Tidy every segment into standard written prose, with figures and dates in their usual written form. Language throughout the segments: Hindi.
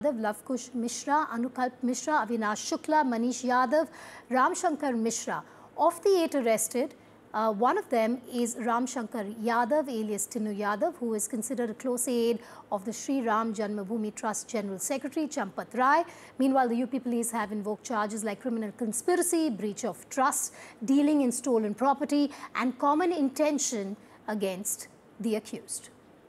Lavkush Mishra, Anukalp Mishra, Avinash Shukla, Manish Yadav, Ramshankar Mishra. Of the 8 arrested, one of them is Ramshankar Yadav, alias Tinnu Yadav, who is considered a close aide of the Sri Ram Janmabhoomi Trust General Secretary Champat Rai. Meanwhile, the UP police have invoked charges like criminal conspiracy, breach of trust, dealing in stolen property, and common intention against the accused.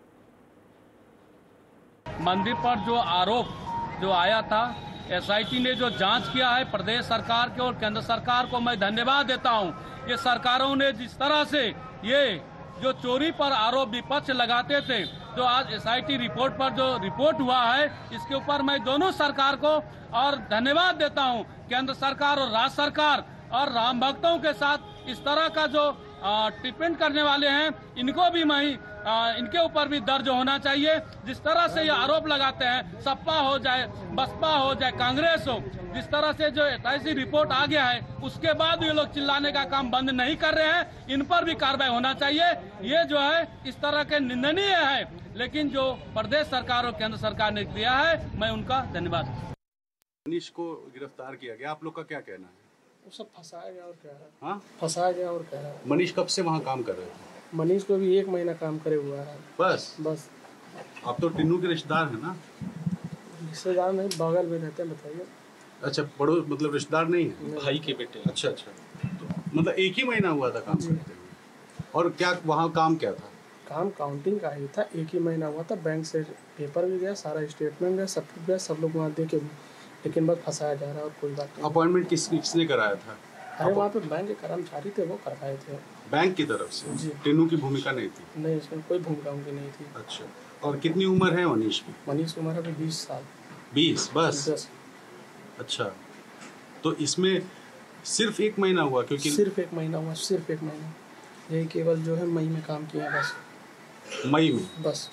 मंदिर पर जो आरोप जो आया था, एसआईटी ने जो जांच किया है, प्रदेश सरकार के और केंद्र सरकार को मैं धन्यवाद देता हूं। ये सरकारों ने जिस तरह से ये जो चोरी पर आरोप विपक्ष लगाते थे, जो आज एसआईटी रिपोर्ट पर जो रिपोर्ट हुआ है, इसके ऊपर मैं दोनों सरकार को और धन्यवाद देता हूं। केंद्र सरकार और राज्य सरकार और राम भक्तों के साथ इस तरह का जो टिप्पणी करने वाले हैं, इनको भी इनके ऊपर भी दर्ज होना चाहिए। जिस तरह से ये आरोप लगाते हैं, सपा हो जाए, बसपा हो जाए, कांग्रेस हो, जिस तरह से जो ऐसी रिपोर्ट आ गया है, उसके बाद ये लोग चिल्लाने का काम बंद नहीं कर रहे हैं। इन पर भी कार्रवाई होना चाहिए। ये जो है इस तरह के निंदनीय है, लेकिन जो प्रदेश सरकार और केंद्र सरकार ने दिया है, मैं उनका धन्यवाद। मनीष को गिरफ्तार किया गया, आप लोग का क्या कहना है? वो सब फंसाया गया और क्या है? हाँ, फंसाया गया और क्या है? मनीष कब से वहाँ काम कर रहे थे? मनीष को भी 1 महीना काम करे हुआ है। बस आप तो टिन्नू के रिश्तेदार हैं ना? रिश्तेदार नहीं, बगल में रहते हैं। बताइए। अच्छा, पड़ोस मतलब रिश्तेदार नहीं है? भाई के बेटे। अच्छा, तो मतलब 1 ही महीना हुआ था काम करते हुए। और क्या वहाँ काम क्या था? काम काउंटिंग का ही था। 1 ही महीना हुआ था। बैंक से पेपर भी गया, सारा स्टेटमेंट गया, सब कुछ गया, सब लोग वहाँ दे के, लेकिन बस फंसाया जा रहा है और कोई बात नहीं। अपॉइंटमेंट किसने कराया था? अरे वहाँ पे बैंक के कर्मचारी थे, वो करवाए थे बैंक की तरफ से। जी। टिन्नू की भूमिका नहीं थी? नहीं, इसमें कोई भूमिका उनकी नहीं थी। अच्छा, और कितनी उम्र है मनीष की? मनीष की उम्र है 20 साल। 20 बस? 10। अच्छा, तो इसमें सिर्फ 1 महीना हुआ? क्योंकि सिर्फ 1 महीना हुआ, सिर्फ 1 महीना। यही केवल जो है मई में काम किया बस। मई में बस।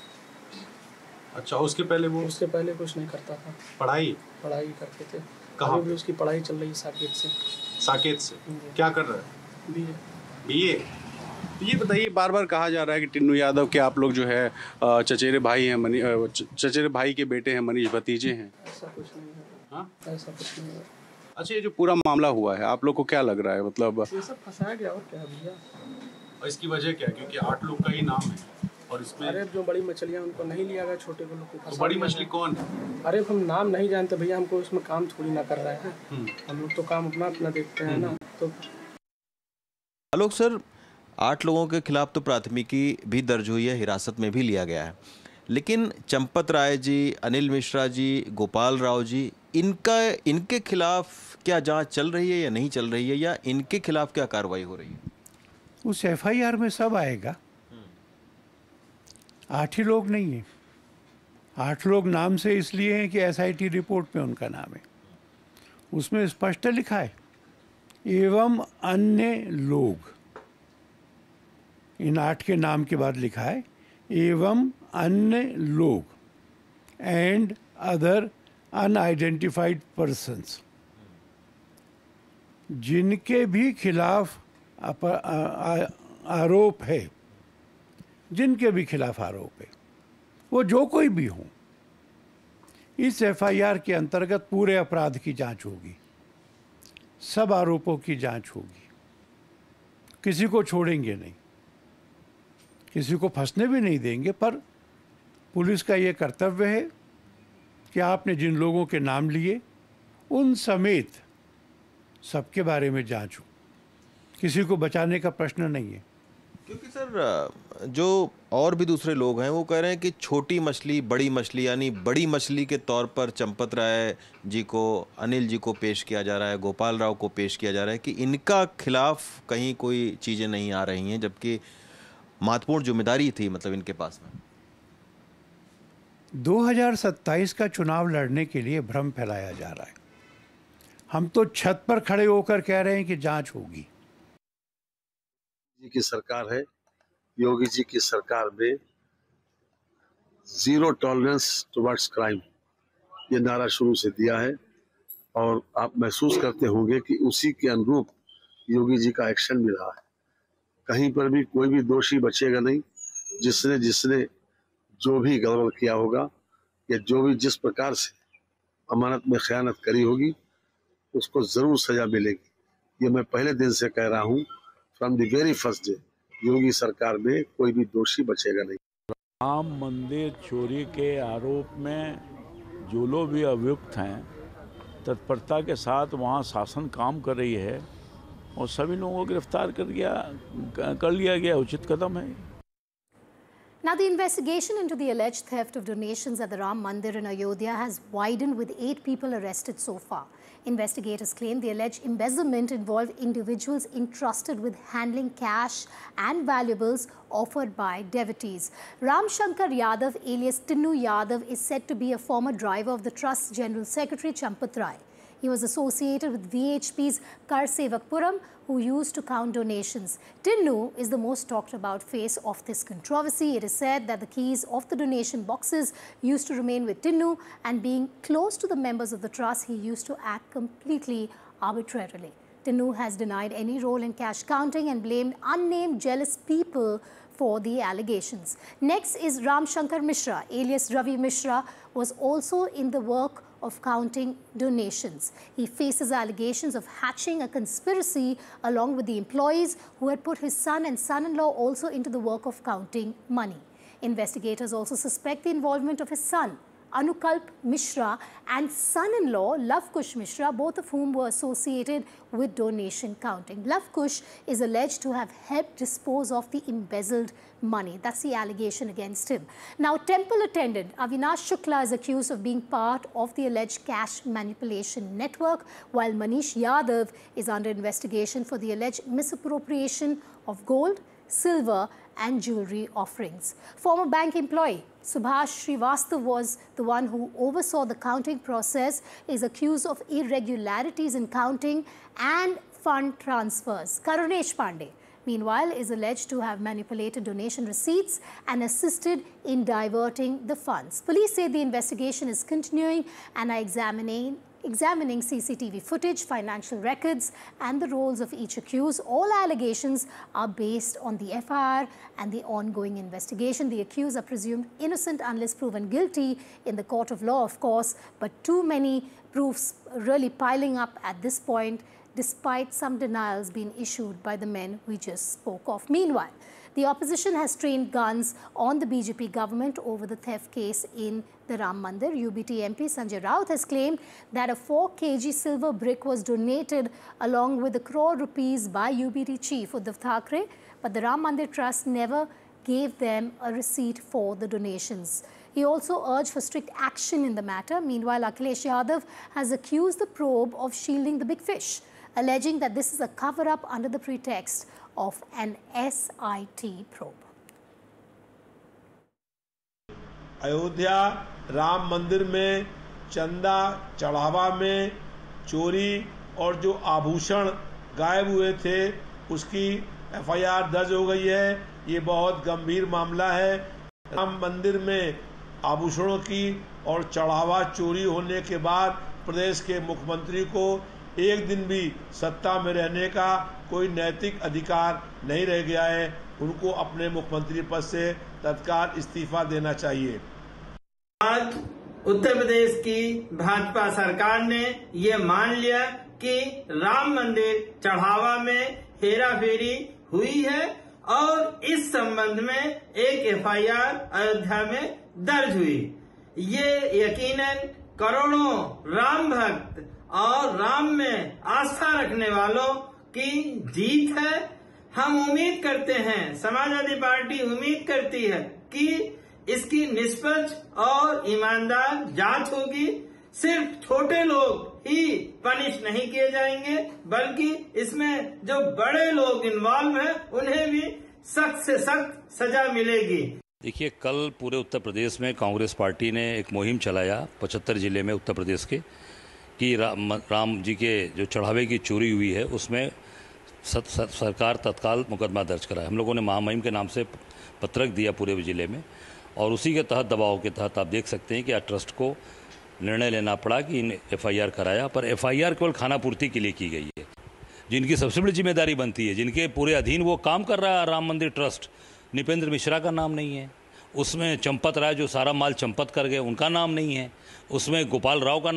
अच्छा, उसके पहले कुछ नहीं करता था। पढ़ाई करते थे। कहाँ भी उसकी पढ़ाई चल रही साकेत से। साकेत से क्या कर रहा है? बीए। तो ये बताइए, बार बार कहा जा रहा है कि टिन्नू यादव के आप लोग जो है चचेरे भाई हैं, चचेरे भाई के बेटे हैं, मनीष भतीजे हैं। ऐसा कुछ नहीं है। हाँ, ऐसा कुछ नहीं है। अच्छा, ये जो पूरा मामला हुआ है, आप लोग को क्या लग रहा है? मतलब ये सब फंसाया गया और क्या भैया। और इसकी वजह क्या है? क्योंकि 8 लोग का ही नाम है और इसमें अरे जो बड़ी मछलियाँ उनको नहीं लिया गया, छोटे को लोग को। तो बड़ी मछली कौन है? अरे हम नाम नहीं जानते भैया, हमको उसमें काम थोड़ी ना कर रहे हैं। हम लोग तो काम अपना देखते हैं ना। तो आलोक सर, 8 लोगों के खिलाफ तो प्राथमिकी भी दर्ज हुई है, हिरासत में भी लिया गया है, लेकिन चंपत राय जी, अनिल मिश्रा जी, गोपाल राव जी, इनके खिलाफ क्या जांच चल रही है या नहीं चल रही है, या इनके खिलाफ क्या कार्रवाई हो रही है? उस एफआईआर में सब आएगा। 8 ही लोग नहीं है। 8 लोग नाम से इसलिए हैं कि एसआईटी रिपोर्ट में उनका नाम है। उसमें स्पष्ट लिखा है एवं अन्य लोग। इन 8 के नाम के बाद लिखा है एवं अन्य लोग एंड अदर अनआइडेंटिफाइड पर्सन्स, जिनके भी खिलाफ आरोप है, जिनके भी खिलाफ आरोप है, वो जो कोई भी हो, इस एफआईआर के अंतर्गत पूरे अपराध की जांच होगी, सब आरोपों की जांच होगी। किसी को छोड़ेंगे नहीं, किसी को फंसने भी नहीं देंगे। पर पुलिस का ये कर्तव्य है कि आपने जिन लोगों के नाम लिए, उन समेत सबके बारे में जांच हो। किसी को बचाने का प्रश्न नहीं है। क्योंकि सर, जो और भी दूसरे लोग हैं वो कह रहे हैं कि छोटी मछली बड़ी मछली, यानी बड़ी मछली के तौर पर चंपत राय जी को, अनिल जी को पेश किया जा रहा है, गोपाल राव को पेश किया जा रहा है कि इनका खिलाफ कहीं कोई चीज़ें नहीं आ रही हैं, जबकि महत्वपूर्ण जिम्मेदारी थी मतलब इनके पास में। 2027 का चुनाव लड़ने के लिए भ्रम फैलाया जा रहा है। हम तो छत पर खड़े होकर कह रहे हैं कि जांच होगी। जी की सरकार है, योगी जी की सरकार में जीरो टॉलरेंस टुवर्ड्स क्राइम, ये नारा शुरू से दिया है और आप महसूस करते होंगे कि उसी के अनुरूप योगी जी का एक्शन भी रहा है। कहीं पर भी कोई भी दोषी बचेगा नहीं। जिसने जो भी गड़बड़ किया होगा या जो भी जिस प्रकार से अमानत में खयानत करी होगी उसको ज़रूर सज़ा मिलेगी। ये मैं पहले दिन से कह रहा हूँ, from the very first day योगी सरकार में कोई भी दोषी बचेगा नहीं। राम मंदिर चोरी के आरोप में जो लोग भी अभियुक्त हैं तत्परता के साथ वहाँ शासन काम कर रही है और सभी लोगों को गिरफ्तार कर लिया गया, उचित कदम है। Now, the investigation into the alleged theft of donations at the Ram Mandir in Ayodhya has widened with 8 people arrested so far. Investigators claim the alleged embezzlement involved individuals entrusted with handling cash and valuables offered by devotees. Ram Shankar Yadav alias Tinnu Yadav is said to be a former driver of the Trust's General Secretary Champat Rai. He was associated with VHP's Karsevakpuram, who used to count donations. Tinnu is the most talked about face of this controversy. It is said that the keys of the donation boxes used to remain with Tinnu, and being close to the members of the trust, he used to act completely arbitrarily. Tinnu has denied any role in cash counting and blamed unnamed jealous people for the allegations. Next is Ram Shankar Mishra, alias Ravi Mishra, was also in the work of counting donations. He faces allegations of hatching a conspiracy along with the employees who had put his son and son-in-law also into the work of counting money. Investigators also suspect the involvement of his son, Anukalp Mishra, and son-in-law Lavkush Mishra, both of whom were associated with donation counting. Lavkush is alleged to have helped dispose of the embezzled money. That's the allegation against him. Now, temple attendant Avinash Shukla is accused of being part of the alleged cash manipulation network, while Manish Yadav is under investigation for the alleged misappropriation of gold, silver and jewelry offerings. Former bank employee Subhash Srivastava was the one who oversaw the counting process, is accused of irregularities in counting and fund transfers. Karunesh Pandey, meanwhile, is alleged to have manipulated donation receipts and assisted in diverting the funds. Police say the investigation is continuing and are examining CCTV footage, financial records and the roles of each accused. All allegations are based on the FIR and the ongoing investigation. The accused are presumed innocent unless proven guilty in the court of law, of course, but too many proofs really piling up at this point, despite some denials being issued by the men we just spoke of. Meanwhile, the opposition has trained guns on the BJP government over the theft case in the Ram Mandir. UBT MP Sanjay Raut has claimed that a 4 kg silver brick was donated along with ₹1 crore by UBT chief Uddhav Thackeray, but the Ram Mandir Trust never gave them a receipt for the donations. He also urged for strict action in the matter. Meanwhile, Akhilesh Yadav has accused the probe of shielding the big fish, alleging that this is a cover-up under the pretext of an SIT probe. Ayodhya Ram मंदिर में चंदा चढ़ावा में चोरी और जो आभूषण गायब हुए थे उसकी FIR दर्ज हो गई है। ये बहुत गंभीर मामला है। राम मंदिर में आभूषणों की और चढ़ावा चोरी होने के बाद प्रदेश के मुख्यमंत्री को एक दिन भी सत्ता में रहने का कोई नैतिक अधिकार नहीं रह गया है। उनको अपने मुख्यमंत्री पद से तत्काल इस्तीफा देना चाहिए। आज उत्तर प्रदेश की भाजपा सरकार ने ये मान लिया कि राम मंदिर चढ़ावा में हेराफेरी हुई है और इस संबंध में एक FIR अयोध्या में दर्ज हुई। ये यकीनन करोड़ों राम भक्त और राम में आस्था रखने वालों की जीत है। हम उम्मीद करते हैं, समाजवादी पार्टी उम्मीद करती है कि इसकी निष्पक्ष और ईमानदार जांच होगी। सिर्फ छोटे लोग ही पनिश नहीं किए जाएंगे, बल्कि इसमें जो बड़े लोग इन्वॉल्व हैं उन्हें भी सख्त से सख्त सजा मिलेगी। देखिए, कल पूरे उत्तर प्रदेश में कांग्रेस पार्टी ने एक मुहिम चलाया 75 जिले में उत्तर प्रदेश के कि राम जी के जो चढ़ावे की चोरी हुई है उसमें सरकार तत्काल मुकदमा दर्ज कराए। हम लोगों ने महामहिम के नाम से पत्रक दिया पूरे जिले में और उसी के तहत दबाव के तहत आप देख सकते हैं कि ट्रस्ट को निर्णय लेना पड़ा कि इन FIR कराया, पर FIR केवल खानापूर्ति के लिए की गई है। जिनकी सबसे बड़ी जिम्मेदारी बनती है, जिनके पूरे अधीन वो काम कर रहा है राम मंदिर ट्रस्ट, नृपेंद्र मिश्रा का नाम नहीं है उसमें। चंपत राय जो सारा माल चंपत कर गए उनका नाम नहीं है उसमें। गोपाल राव का